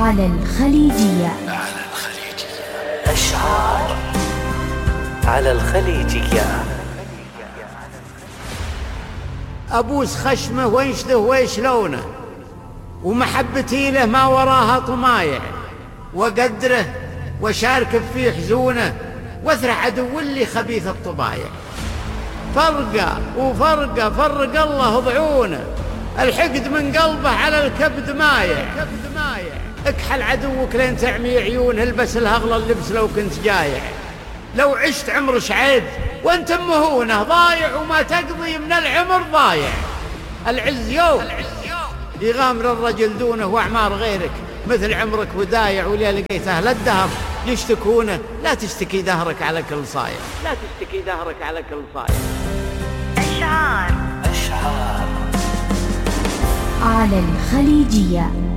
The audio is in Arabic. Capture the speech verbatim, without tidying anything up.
على الخليجية. على الخليجية أشعار على الخليجية. أبوس خشمه وانشده ويشلونه، ومحبتي له ما وراها طمايع، وقدره وشارك في حزونه، واثر عدو اللي خبيث الطبايع. فرقه وفرقه فرق الله ضعونه، الحقد من قلبه على الكبد مايع. اكحل عدوك لين تعمي عيونه، البس الهغل اللبس لو كنت جايع. لو عشت عمر شعيب وانت مهونه، ضايع وما تقضي من العمر ضايع. العز يوم يغامر الرجل دونه، واعمار غيرك مثل عمرك ودايع. ولي لقيت اهل الدهر يشتكونه، لا تشتكي دهرك على كل صايع. لا تشتكي دهرك على كل صايع. أشعار أشعار على الخليجية.